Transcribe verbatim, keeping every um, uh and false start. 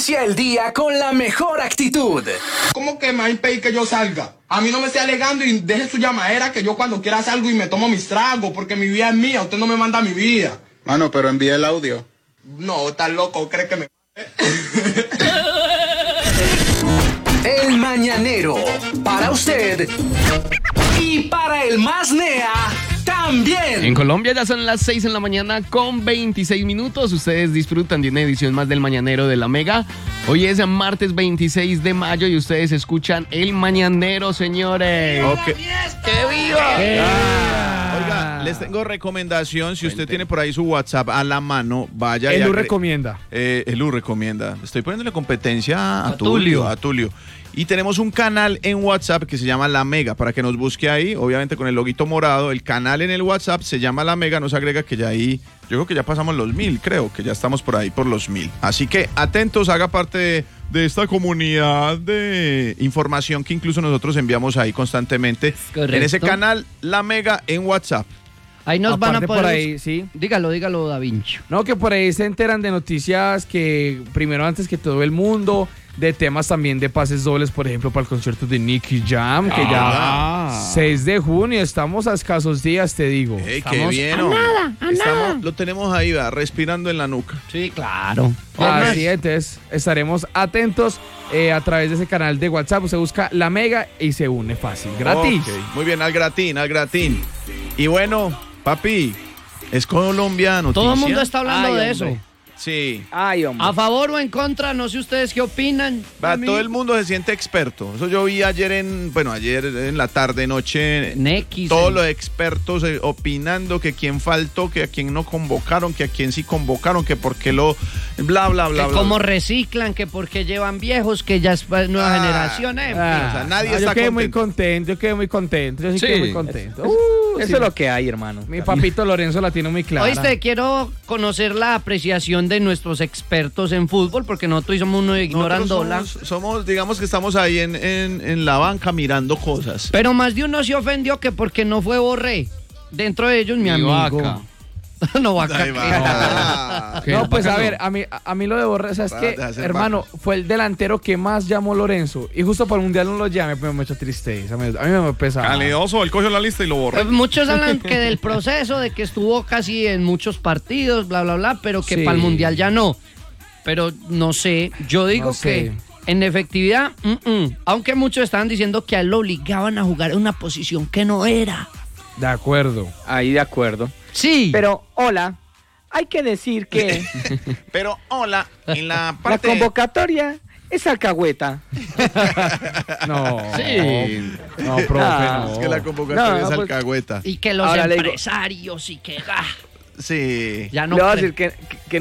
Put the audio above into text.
Inicia el día con la mejor actitud. ¿Cómo que me va a impedir que yo salga? A mí no me esté alegando y deje su llamadera que yo cuando quiera salgo y me tomo mis tragos porque mi vida es mía, usted no me manda mi vida. Mano, pero envíe el audio. No, está loco, cree que me... El Mañanero, para usted y para el más nea también. En Colombia ya son las seis en la mañana con veintiséis minutos. Ustedes disfrutan de una edición más del Mañanero de la Mega. Hoy es martes veintiséis de mayo y ustedes escuchan El Mañanero, señores. Okay. ¡Qué viva! Ah, oiga, les tengo recomendación. Si usted Cuente. tiene por ahí su WhatsApp a la mano, vaya y Elu agre- recomienda. Eh, Elu recomienda. Estoy poniéndole competencia a, A Tulio, Tulio. a Tulio. Y tenemos un canal en WhatsApp que se llama La Mega, para que nos busque ahí, obviamente con el loguito morado. El canal en el WhatsApp se llama La Mega, nos agrega que ya ahí, yo creo que ya pasamos los mil, creo que ya estamos por ahí por los mil. Así que atentos, haga parte de, de esta comunidad de información que incluso nosotros enviamos ahí constantemente. Correcto. En ese canal, La Mega en WhatsApp. Ahí nos van a Aparte poder... por ahí, sí. Dígalo, dígalo, Da Vinci. No, que por ahí se enteran de noticias que primero antes que todo el mundo, de temas también de pases dobles, por ejemplo, para el concierto de Nicky Jam, que Ah. ya seis de junio, estamos a escasos días, te digo. ¡Ey, qué Estamos bien! a hombre. nada, a Estamos- nada. Lo tenemos ahí, va, respirando en la nuca. Sí, claro. Así es, entonces estaremos atentos eh, a través de ese canal de WhatsApp. Usted busca La Mega y se une fácil, gratis. Ok, muy bien, al gratín, al gratín. Y bueno, papi, es Colombia noticia. Todo el mundo está hablando Ay, de hombre. eso. Sí. Ay, hombre. A favor o en contra, no sé ustedes qué opinan. Va, A mí- todo el mundo se siente experto. Eso yo vi ayer en, bueno, ayer en la tarde, noche, Nequis, todos eh. los expertos eh, opinando que quién faltó, que a quién no convocaron, que a quién sí convocaron, que por qué lo, bla, bla, bla, Que bla. cómo reciclan, que porque llevan viejos, que ya es pa- nueva Ah. generación, eh. Ah, o sea, nadie no, está yo quedé muy contento. contento, yo quedé muy contento, yo sí, Sí. quedé muy contento. Eso, Uh, eso sí. es lo que hay, hermano. Mi papito Lorenzo la tiene muy clara. Oíste, quiero conocer la apreciación de nuestros expertos en fútbol, porque nosotros somos uno ignorándola. Nosotros somos, somos, digamos que estamos ahí en, en, en la banca mirando cosas. Pero más de uno se ofendió que porque no fue Borré. Dentro de ellos, mi, Mi amigo. vaca. no, vaca. Ay, ¿qué? va. ¿Qué? No, pues a Bacano. ver, a mí, a mí lo de Borré, ¿sabes Va, qué? deja de ser Hermano, fue el delantero que más llamó Lorenzo. Y justo para el Mundial no lo llame, pero me echó tristeza. me- A mí me pesa. Caleoso, él cogió la lista y lo borró. Eh, Muchos hablan que del proceso, de que estuvo casi en muchos partidos, bla, bla, bla, pero que Sí. para el Mundial ya no. Pero no sé, yo digo No sé. que en efectividad, mm, mm, aunque muchos estaban diciendo que a él lo obligaban a jugar en una posición que no era. De acuerdo. Ahí de acuerdo. Sí. Pero, hola, hay que decir que Pero, hola, en la la parte... convocatoria es alcahueta. No. Sí. No, profe, Ah, no. Es que la convocatoria No, es pues- alcahueta. y que los Ahora le digo- empresarios y que ah, Sí. ya no Le voy a creen. decir que, que